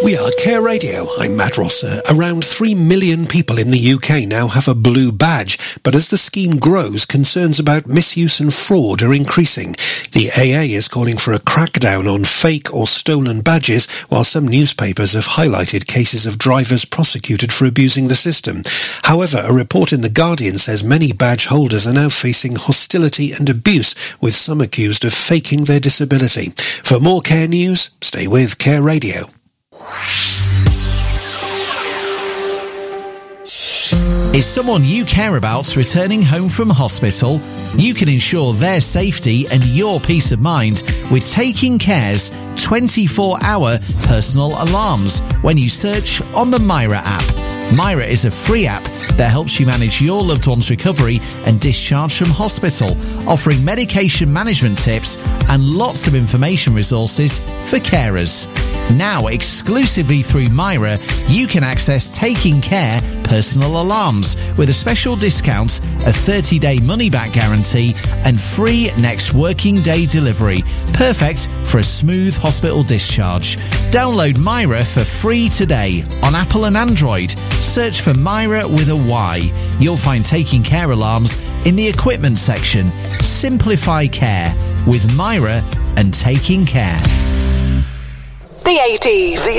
We are Care Radio. I'm Matt Rosser. Around 3 million people in the UK now have a blue badge, but as the scheme grows, concerns about misuse and fraud are increasing. The AA is calling for a crackdown on fake or stolen badges, while some newspapers have highlighted cases of drivers prosecuted for abusing the system. However, a report in The Guardian says many badge holders are now facing hostility and abuse, with some accused of faking their disability. For more Care news, stay with Care Radio. Is someone you care about returning home from hospital? You can ensure their safety and your peace of mind with Taking Care's 24-hour personal alarms when you search on the Myra app. Myra is a free app that helps you manage your loved one's recovery and discharge from hospital, offering medication management tips and lots of information resources for carers. Now, exclusively through Myra, you can access Taking Care personal alarms with a special discount, a 30-day money-back guarantee and free next working day delivery. Perfect for a smooth hospital discharge. Download Myra for free today on Apple and Android. Search for Myra with a Y. You'll find Taking Care alarms in the equipment section. Simplify care with Myra and Taking Care. The 80s.